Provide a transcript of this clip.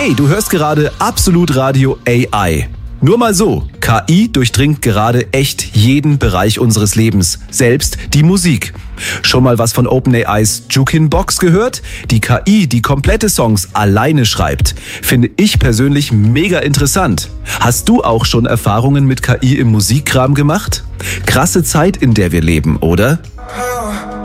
Hey, du hörst gerade Absolut Radio AI. Nur mal so, KI durchdringt gerade echt jeden Bereich unseres Lebens, selbst die Musik. Schon mal was von OpenAIs Jukin-Box gehört? Die KI, die komplette Songs alleine schreibt. Finde ich persönlich mega interessant. Hast du auch schon Erfahrungen mit KI im Musikkram gemacht? Krasse Zeit, in der wir leben, oder?